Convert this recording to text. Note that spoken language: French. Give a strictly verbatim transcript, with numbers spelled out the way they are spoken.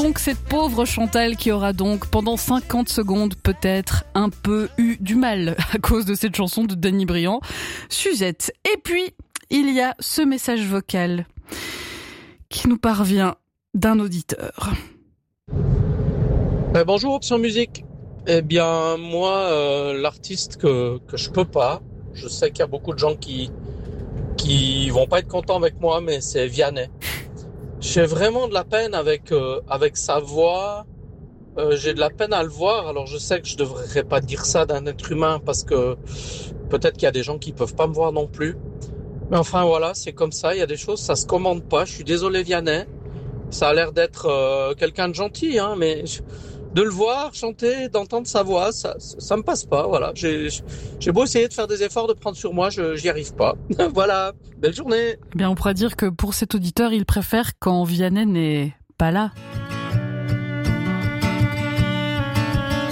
donc cette pauvre Chantal qui aura donc pendant cinquante secondes peut-être un peu eu du mal à cause de cette chanson de Danny Briand, Suzette. Et puis, il y a ce message vocal qui nous parvient d'un auditeur. Euh, bonjour Option Musique. Eh bien moi, euh, l'artiste que que je peux pas, je sais qu'il y a beaucoup de gens qui qui vont pas être contents avec moi, mais c'est Vianney. J'ai vraiment de la peine avec euh, avec sa voix. Euh, j'ai de la peine à le voir. Alors je sais que je devrais pas dire ça d'un être humain parce que peut-être qu'il y a des gens qui peuvent pas me voir non plus. Mais enfin voilà, c'est comme ça. Il y a des choses, ça se commande pas. Je suis désolé Vianney. Ça a l'air d'être euh, quelqu'un de gentil, hein, mais je- de le voir chanter, d'entendre sa voix, ça, ça me passe pas. Voilà, j'ai j'ai beau essayer de faire des efforts, de prendre sur moi, je j'y arrive pas. Voilà, belle journée. Eh bien, on pourrait dire que pour cet auditeur, il préfère quand Vianney n'est pas là. Mais il est où ?